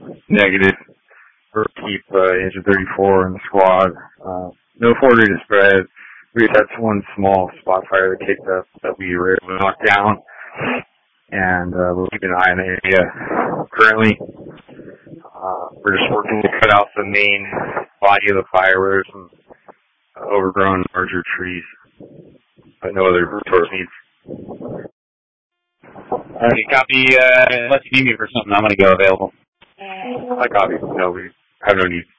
negative. We're keep Engine 34 in the squad. No 4-day to spread. We just had one small spot fire that kicked up that we were able to knock down, and we're keeping an eye on the area. Currently, we're just working to cut out the main body of the fire where there's some overgrown larger trees, but no other resource needs. Alright, copy. Unless you need me for something, I'm going to go available. I copy. No, we have no needs.